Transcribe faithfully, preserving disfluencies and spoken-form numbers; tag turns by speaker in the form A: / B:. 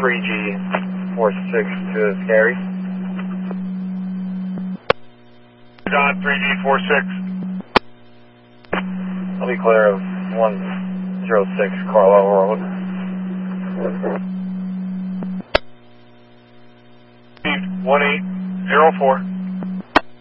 A: three G four six to Scary.
B: John, three G four six.
A: I'll be clear of one zero six Carlisle Road.
B: one eight zero four.